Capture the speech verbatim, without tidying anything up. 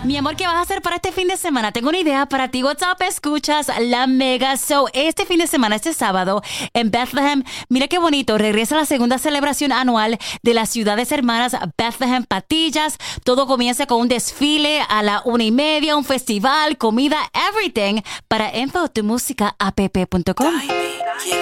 Mi amor, ¿qué vas a hacer para este fin de semana? Tengo una idea para ti. WhatsApp, escuchas La Mega. So, este fin de semana, este sábado, en Bethlehem, mira qué bonito, regresa la segunda celebración anual de las ciudades hermanas Bethlehem Patillas. Todo comienza con un desfile a la una y media, un festival, comida, everything. Para info, tu música app punto com.